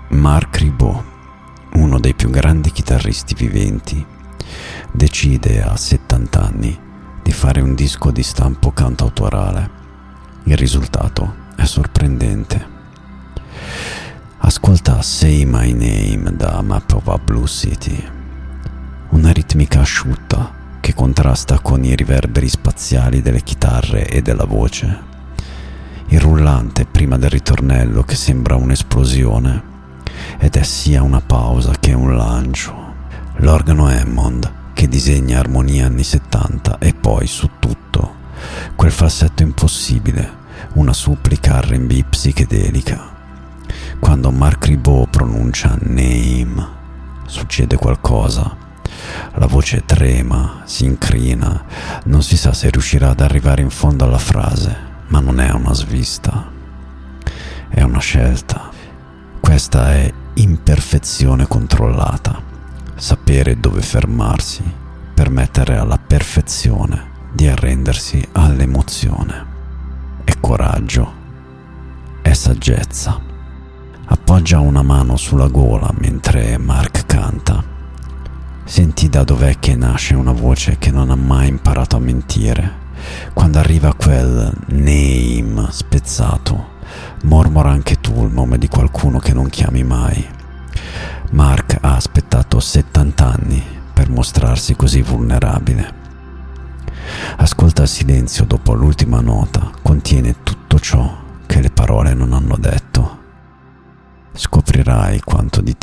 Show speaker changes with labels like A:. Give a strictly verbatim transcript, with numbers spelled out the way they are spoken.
A: Marc Ribot, uno dei più grandi chitarristi viventi, decide a settanta anni di fare un disco di stampo cantautorale. Il risultato è sorprendente. Ascolta Say My Name da Map of a Blue City, una ritmica asciutta che contrasta con i riverberi spaziali delle chitarre e della voce, il rullante prima del ritornello che sembra un'esplosione ed è sia una pausa che un lancio, l'organo Hammond che disegna armonie anni settanta e poi su tutto quel falsetto impossibile, una supplica R and B psichedelica. Quando Marc Ribot pronuncia Name succede qualcosa. La voce trema, si incrina, non si sa se riuscirà ad arrivare in fondo alla frase, ma non è una svista, è una scelta. Questa è imperfezione controllata, sapere dove fermarsi, permettere alla perfezione di arrendersi all'emozione. È coraggio, è saggezza. Appoggia una mano sulla gola mentre Marc canta. Senti da dov'è che nasce una voce che non ha mai imparato a mentire. Quando arriva quel name spezzato, mormora anche tu il nome di qualcuno che non chiami mai. Marc ha aspettato settanta anni per mostrarsi così vulnerabile. Ascolta il silenzio dopo l'ultima nota, contiene tutto ciò che le parole non hanno detto. Scoprirai quanto di